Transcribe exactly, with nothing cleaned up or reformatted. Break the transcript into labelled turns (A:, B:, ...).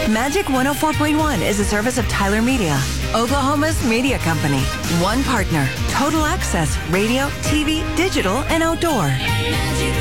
A: Magic one oh four point one is a service of Tyler Media, Oklahoma's media company. One partner, total access, radio, T V, digital, and outdoor.